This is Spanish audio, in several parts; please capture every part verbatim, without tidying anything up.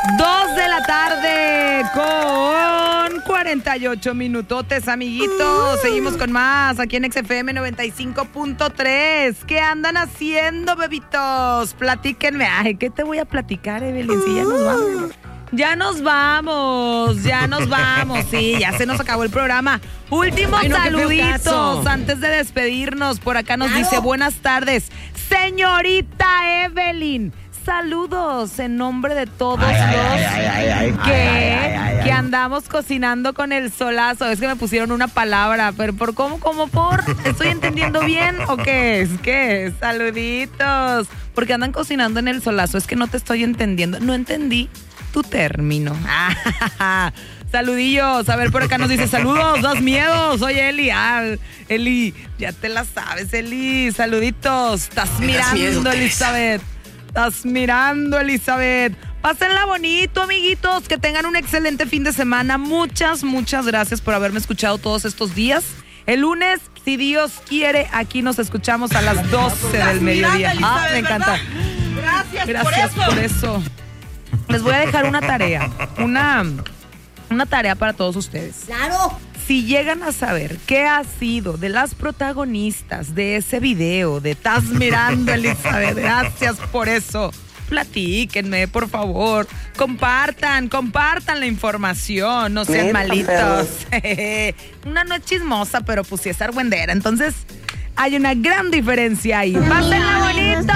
Dos de la tarde con cuarenta y ocho minutotes, amiguitos. Seguimos con más aquí en X F M noventa y cinco punto tres. ¿Qué andan haciendo, bebitos? Platíquenme. Ay, ¿qué te voy a platicar, Evelyn? Si ya nos vamos. Ya nos vamos, ya nos vamos. Sí, ya se nos acabó el programa. Últimos Ay, no, saluditos antes de despedirnos. Por acá nos Claro. dice buenas tardes, señorita Evelyn. Saludos en nombre de todos Ay, los ay, ay, ay, ay, que, ay, ay, ay, ay. que andamos cocinando con el solazo. Es que me pusieron una palabra, pero ¿por cómo, cómo por? ¿Estoy entendiendo bien o qué es? ¿Qué es? Saluditos. Porque andan cocinando en el solazo. Es que no te estoy entendiendo. No entendí tu término. Saludillos. A ver, por acá nos dice saludos, dos miedos. Soy Eli. Ah, Eli, ya te la sabes, Eli. Saluditos. Estás Me das miedo, mirando, ¿qué es? Elizabeth. Estás mirando, Elizabeth. Pásenla bonito, amiguitos. Que tengan un excelente fin de semana. Muchas, muchas gracias por haberme escuchado todos estos días. El lunes, si Dios quiere, aquí nos escuchamos a las doce del mediodía. Ah, me encanta. Gracias, Gracias por eso. por eso. Les voy a dejar una tarea. Una, una tarea para todos ustedes. Claro. Si llegan a saber qué ha sido de las protagonistas de ese video de Estás mirando, Elizabeth, gracias por eso. Platíquenme, por favor. Compartan, compartan la información. No sean Neta, malitos. Una no es chismosa, pero pues sí es argüendera. Entonces, hay una gran diferencia ahí. ¡Pásenla bonito!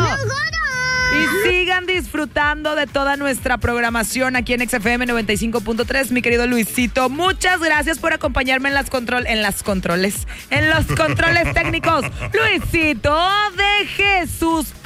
Y sigan disfrutando de toda nuestra programación aquí en X F M noventa y cinco punto tres, mi querido Luisito. Muchas gracias por acompañarme en las control, en las controles, en los controles técnicos. Luisito de Jesús.